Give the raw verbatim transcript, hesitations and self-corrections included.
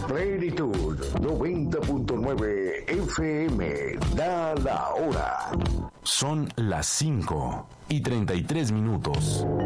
Plenitud noventa punto nueve F M. Da la hora. Son las cinco y treinta y tres minutos.